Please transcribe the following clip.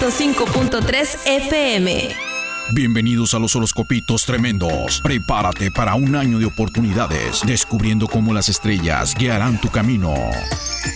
5.3 FM. Bienvenidos a los horoscopitos tremendos. Prepárate para un año de oportunidades, descubriendo cómo las estrellas guiarán tu camino.